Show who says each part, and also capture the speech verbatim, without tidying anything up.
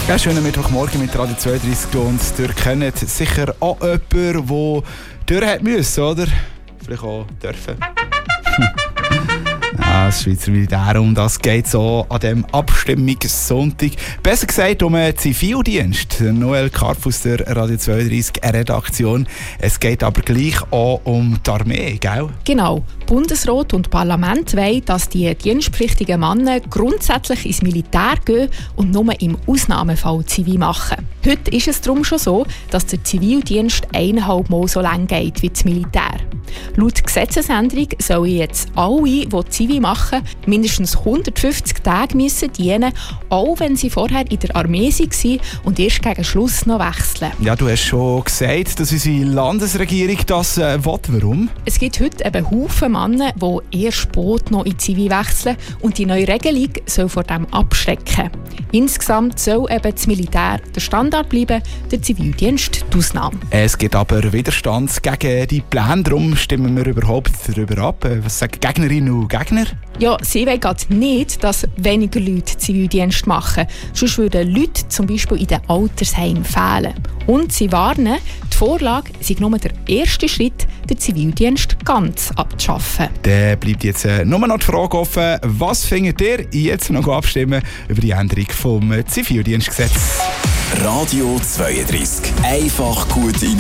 Speaker 1: Ja, schönen Mittwochmorgen mit Radio zweiunddreissig und ihr kennt sicher auch jemanden, der durch hat müssen, oder? Vielleicht auch dürfen. Ja, das Schweizer Militär, um das geht so an diesem Abstimmungssonntag. Besser gesagt um einen Zivildienst. Noel Karpf aus der Radio zweiunddreissig Redaktion. Es geht aber gleich auch um die Armee, gell?
Speaker 2: Genau. Bundesrat und Parlament wollen, dass die dienstpflichtigen Männer grundsätzlich ins Militär gehen und nur im Ausnahmefall Zivil machen. Heute ist es darum schon so, dass der Zivildienst eineinhalb Mal so lang geht wie das Militär. Laut Gesetzesänderung sollen jetzt alle, die Zivil machen, mindestens hundertfünfzig Tage müssen dienen, auch wenn sie vorher in der Armee waren und erst gegen Schluss noch wechseln.
Speaker 1: Ja, du hast schon gesagt, dass unsere Landesregierung das äh, will. Warum?
Speaker 2: Es gibt heute eben Haufen Männer, die eher spät noch in Zivil wechseln und die neue Regelung soll vor dem abschrecken. Insgesamt soll eben das Militär der Standard bleiben, der Zivildienst die Ausnahme.
Speaker 1: Es gibt aber Widerstand gegen die Pläne, darum stimmen wir überhaupt darüber ab. Was sagen Gegnerinnen und Gegner?
Speaker 2: Ja, sie wollen gerade nicht, dass weniger Leute Zivildienst machen. Sonst würden Leute zum Beispiel in den Altersheimen fehlen. Und sie warnen, die Vorlage sei nur der erste Schritt, den Zivildienst ganz abzuschaffen.
Speaker 1: Dann bleibt jetzt äh, nur noch die Frage offen, was findet ihr jetzt noch abstimmen über die Änderung vom Zivildienstgesetz?
Speaker 3: Radio zweiunddreissig. Einfach gut